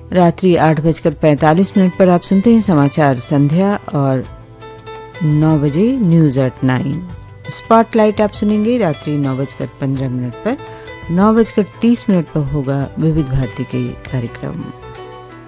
रात्रि 8:45 पर आप सुनते हैं समाचार संध्या और 9 बजे न्यूज एट 9। स्पॉटलाइट आप सुनेंगे रात्रि 9:15 पर। 9:30 पर होगा विविध भारती के कार्यक्रम।